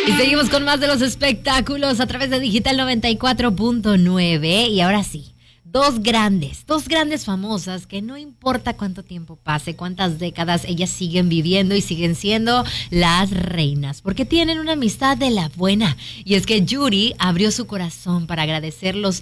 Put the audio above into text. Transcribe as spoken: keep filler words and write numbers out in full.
Y seguimos con más de los espectáculos a través de Digital noventa y cuatro punto nueve. Y ahora sí, dos grandes, dos grandes famosas que no importa cuánto tiempo pase, cuántas décadas, ellas siguen viviendo y siguen siendo las reinas, porque tienen una amistad de la buena. Y es que Yuri abrió su corazón para agradecer los